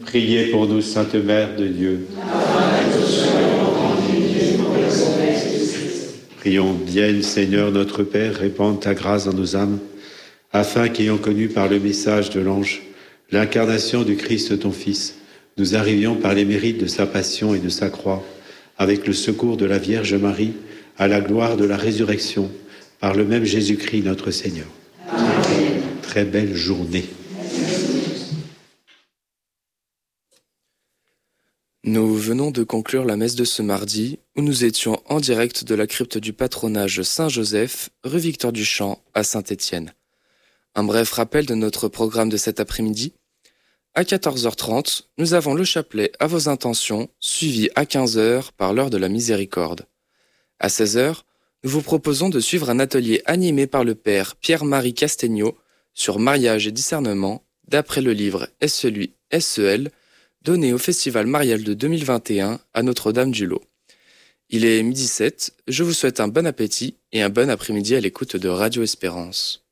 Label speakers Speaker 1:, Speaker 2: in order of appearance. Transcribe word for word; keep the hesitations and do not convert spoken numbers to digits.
Speaker 1: Priez pour nous, Sainte Mère de Dieu. Prions, vienne, Seigneur notre Père, répande ta grâce dans nos âmes, afin qu'ayant connu par le message de l'ange l'incarnation du Christ ton Fils, nous arrivions par les mérites de sa passion et de sa croix, avec le secours de la Vierge Marie, à la gloire de la résurrection, par le même Jésus-Christ notre Seigneur. Amen. Très belle journée.
Speaker 2: Nous venons de conclure la messe de ce mardi, où nous étions en direct de la crypte du patronage Saint-Joseph, rue Victor Duchamp, à Saint-Étienne. Un bref rappel de notre programme de cet après-midi. À quatorze heures trente, nous avons le chapelet à vos intentions, suivi à quinze heures par l'heure de la miséricorde. À seize heures, nous vous proposons de suivre un atelier animé par le père Pierre-Marie Castegno sur mariage et discernement, d'après le livre Est-ce lui, est-ce elle, donné au Festival Marial de deux mille vingt et un à Notre-Dame-du-Lot. Il est midi sept, je vous souhaite un bon appétit et un bon après-midi à l'écoute de Radio Espérance.